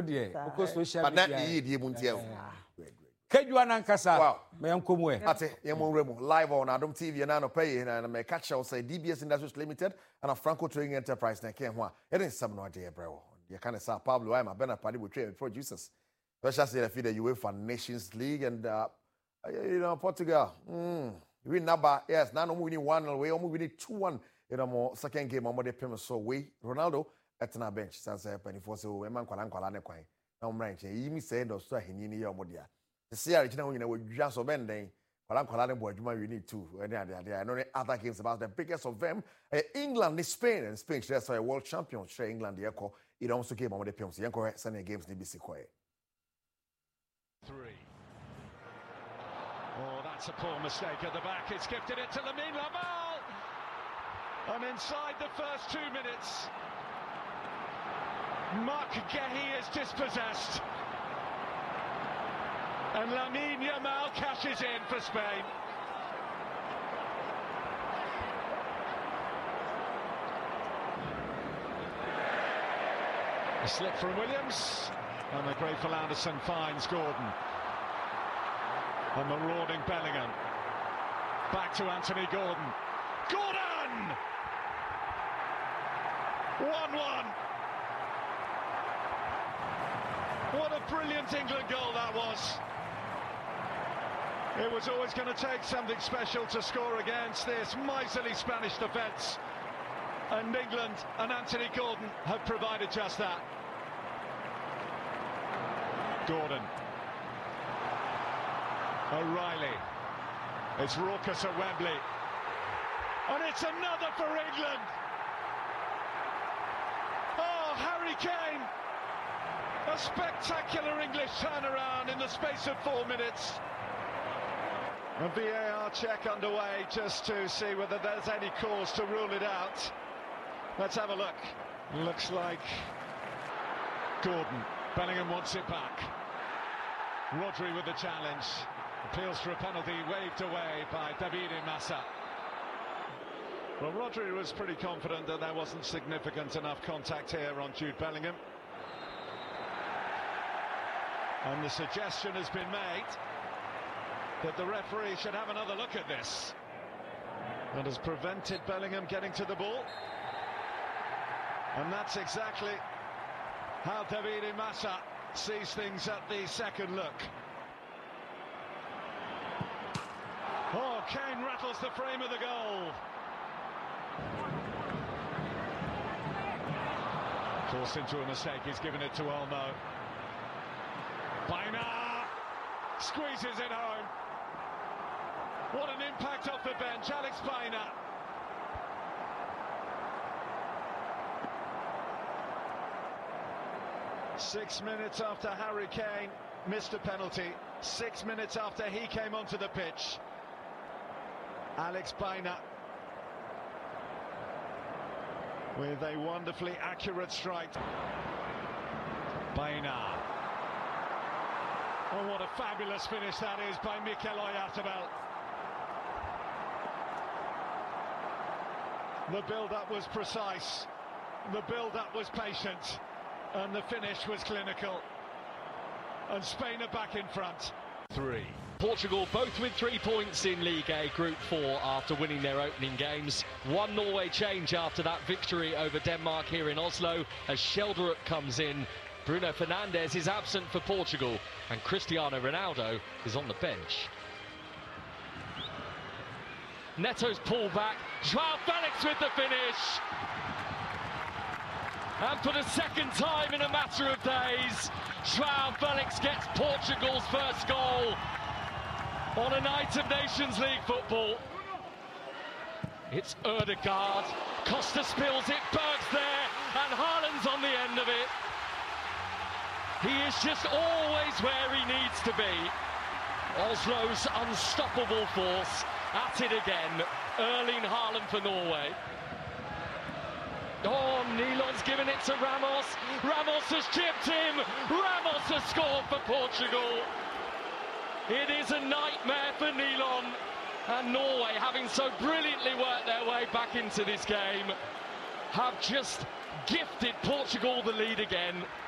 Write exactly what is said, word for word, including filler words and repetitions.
Because social but that ye the muntia. Kejuana Kasa. Wow, me uncle Mwe. Ate, Yamon Remo, live on Adam T V and I pay and I catch out say D B S Industries Limited and a Franco Trading Enterprise. And I can't want it is some no idea, bro. You can't say Pablo, I'm a Bena Party with trade producers. Especially say the feed the UEFA Nations League and uh, you know, Portugal. Mm. We number, yes, now we winning one away, almost winning two one. You know, more second game, I'm going so way. Ronaldo at na bench, since I penny for so, a man called Uncle Anaquine. Now, Ranch, you said, or so he need your modia. The Sierra, you know, you know, with just of bending, but Uncle Anaboy, you need two. And there are no other games about the biggest of them. Uh, England is Spain, and Spain, that's why world champion, share England, the echo. It also came on the Pions. Yanko Sunday games, need be quiet. Three. Oh, that's a poor mistake at the back. It's gifted it to Lamine Yamal. And inside the first two minutes, Marc Guéhi is dispossessed. And Lamine Yamal cashes in for Spain. A slip from Williams. And the grateful Anderson finds Gordon. A marauding Bellingham. Back to Anthony Gordon. Gordon! one one. What a brilliant England goal that was. It was always going to take something special to score against this miserly Spanish defence. And England and Anthony Gordon have provided just that. Gordon. O'Reilly. It's raucous at Wembley. And it's another for England. Oh, Harry Kane. A spectacular English turnaround in the space of four minutes. A V A R check underway just to see whether there's any cause to rule it out. Let's have a look. Looks like Gordon. Bellingham wants it back. Rodri with the challenge. Appeals for a penalty waved away by Davide Massa. Well, Rodri was pretty confident that there wasn't significant enough contact here on Jude Bellingham. And the suggestion has been made that the referee should have another look at this. That has prevented Bellingham getting to the ball. And that's exactly how Davide Massa sees things at the second look. Oh, Kane rattles the frame of the goal. Forced into a mistake, he's given it to Olmo. Baina squeezes it home. What an impact off the bench, Alex Baina. Six minutes after Harry Kane missed a penalty, six minutes after he came onto the pitch, Alex Baina with a wonderfully accurate strike. Baina. Oh, what a fabulous finish that is by Mikel Oyarzabal. The build-up was precise, the build-up was patient, and the finish was clinical. And Spain are back in front. Three. Portugal both with three points in League A Group four after winning their opening games. One Norway change after that victory over Denmark here in Oslo as Scheldrup comes in. Bruno Fernandes is absent for Portugal and Cristiano Ronaldo is on the bench. Neto's pull back, Joao Felix with the finish. And for the second time in a matter of days, Joao Felix gets Portugal's first goal on a night of Nations League football. It's Ødegaard, Costa spills it, Berg's there, and Haaland's on the end of it. He is just always where he needs to be. Oslo's unstoppable force at it again. Erling Haaland for Norway. Oh, Nilon's given it to Ramos. Ramos has chipped him. Ramos has scored for Portugal. It is a nightmare for Nilon. And Norway, having so brilliantly worked their way back into this game, have just gifted Portugal the lead again.